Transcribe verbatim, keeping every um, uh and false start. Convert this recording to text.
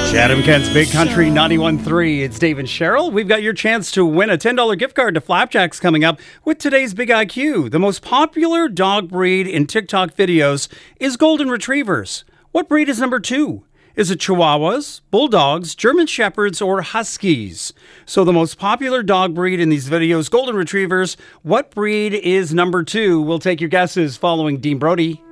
Chatham Kent's Big Country ninety-one point three. It's Dave and Cheryl. We've got your chance to win a ten dollars gift card to Flapjacks coming up with today's Big I Q. The most popular dog breed in TikTok videos is Golden Retrievers. What breed is number two? Is it Chihuahuas, Bulldogs, German Shepherds, or Huskies? So the most popular dog breed in these videos, Golden Retrievers. What breed is number two? We'll take your guesses following Dean Brody.